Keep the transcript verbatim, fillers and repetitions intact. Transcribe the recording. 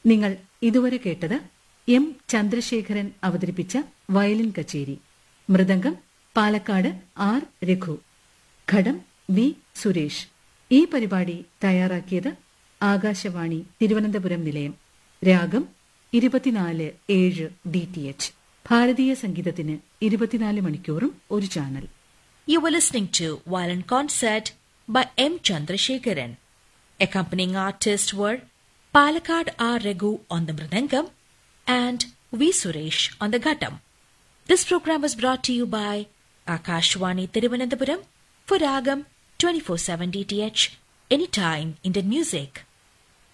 നിങ്ങൾ ഇതുവരെ കേട്ടത് എം ചന്ദ്രശേഖരൻ അവതരിപ്പിച്ച വയലിൻ കച്ചേരി. മൃദംഗം പാലക്കാട് ആർ രഘു. ഘടം വി സുരേഷ്. ഈ പരിപാടി തയ്യാറാക്കിയത് ആകാശവാണി തിരുവനന്തപുരം നിലയം. രാഗം ഇരുപത്തിനാല് ഏഴ് ഡി ടി എച്ച്. ഭാരതീയ സംഗീതത്തിന് ഇരുപത്തിനാല് മണിക്കൂറും ഒരു channel. You were listening to Violin Concert by M. Chandrasekharan. Accompanying artists were Palakkad R. Raghu on the Mridangam and V. Suresh on the Ghattam. This program was brought to you by Akashwani Thiruvananthapuram for Ragam twenty-four seven D T H, anytime Indian music.